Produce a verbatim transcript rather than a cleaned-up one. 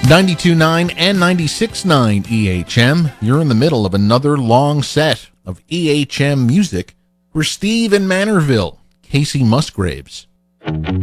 ninety-two point nine and ninety-six point nine E H M. You're in the middle of another long set of E H M music for Steve in Manorville, Casey Musgraves.